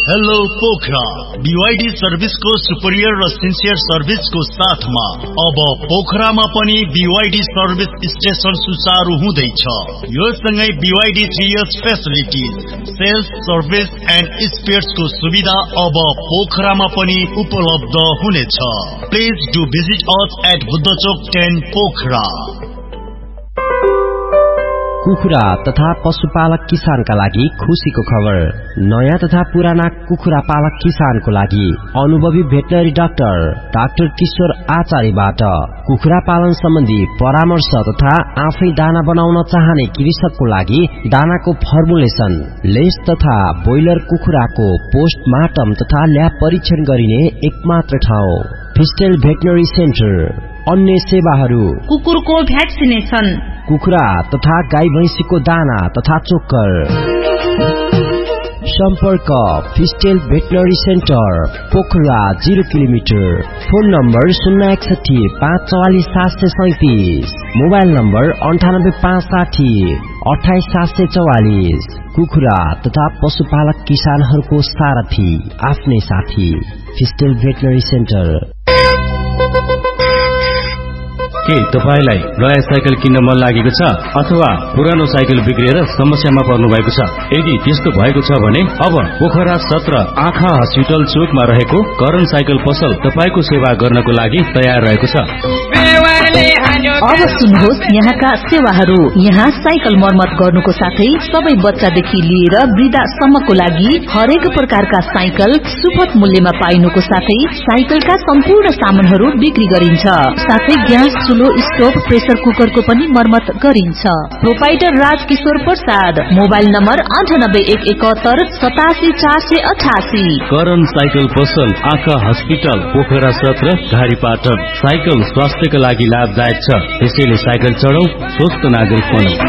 Hello Pokhara BYD service को superior र sincere service को साथ में अब पोखरा में पनि BYD सर्भिस स्टेशन सुचारू हुँदैछ। यो सँगै BYD 3 years facilities sales service and spheres को सुविधा अब पोखरा में पनि उपलब्ध हुनेछ। Please do visit us at Buddha चौक 10 पोखरा। कुखुरा तथा पशुपालक किसानका लागि खुशीको खबर। नयाँ तथा पुराना कुखुरा पालक किसानको लागि अनुभवी भेटनरी डाक्टर किशोर आचार्यबाट कुखुरा पालन सम्बन्धी परामर्श तथा आफै दाना बनाउन चाहने कृषकको लागि दानाको फर्मुलेसन, लेस तथा बोइलर कुखुराको पोस्टमार्टम तथा ल्याब परीक्षण गरिने एकमात्र ठाउँ फिस्टेल भेटनरी सेन्टर। अन्य सेवाहरू कुकुरको भ्याक्सिनेसन, कुखुरा तथा गाई भैंसीको दाना तथा चोक्कर। सम्पर्क फिस्टेल veterinary centre Pokhara 0 kilometre. Phone number 061 544 737। Mobile number 98560 28 744। कुखुरा तथा पशुपालक किसानहरूको सारथी, आफ्नै साथी फिस्टेल भेटनरी सेन्टर। के तपाईलाई नयाँ साइकल किन्न मन लागेको छ अथवा पुरानो साइकल बिग्रिएर समस्यामा पर्नु भएको छ? यदि त्यस्तो भएको छ भने अब पोखरा 17 आँखा हस्पिटल चोकमा रहेको करण साइकल पसल तपाईको सेवा गर्नको लागि तयार रहेको छ। अब सुन्नुहोस् यहाँका सेवाहरू। यहाँ साइकल मर्मत गर्नुको साथै सबै बच्चादेखि लिएर वृद्धासम्मको लागि हरेक प्रकारका साइकल सुपथ मूल्यमा पाइनुको साथै साइकलका सम्पूर्ण सामानहरू बिक्री गरिन्छ। साथै ग्यास चुलो, स्टोभ, प्रेसर कुकरको पनि मर्मत गरिन्छ। Proprietor Rajkishore Prasad. Mobile number 9871 87 488। Karan cycle पसल आँखा हस्पिटल पोखरा 17 घारीपाटन। साइकल स्वास्थ्यका लागि लाभदायक छ, त्यसैले साइकल चढाउ, स्वस्थ नागरिक बनौं।